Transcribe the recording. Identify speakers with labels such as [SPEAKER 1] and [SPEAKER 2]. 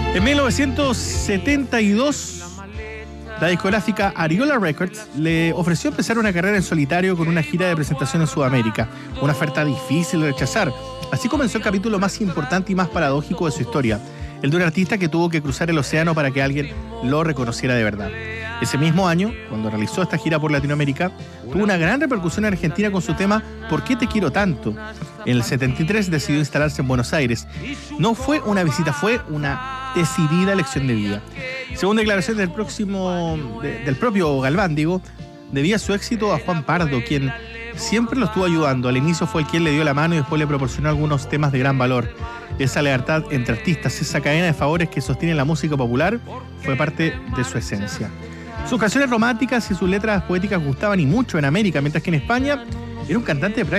[SPEAKER 1] En 1972, la discográfica Ariola Records le ofreció empezar una carrera en solitario con una gira de presentación en Sudamérica, una oferta difícil de rechazar. Así comenzó el capítulo más importante y más paradójico de su historia, el de un artista que tuvo que cruzar el océano para que alguien lo reconociera de verdad. Ese mismo año, cuando realizó esta gira por Latinoamérica, tuvo una gran repercusión en Argentina con su tema ¿Por qué te quiero tanto? En el 73 decidió instalarse en Buenos Aires. No fue una visita, fue una decidida elección de vida. Según declaraciones del propio Galván, debía su éxito a Juan Pardo, quien siempre lo estuvo ayudando. Al inicio fue el quien le dio la mano y después le proporcionó algunos temas de gran valor. Esa lealtad entre artistas, esa cadena de favores que sostiene la música popular, fue parte de su esencia. Sus canciones románticas y sus letras poéticas gustaban y mucho en América, mientras que en España era un cantante de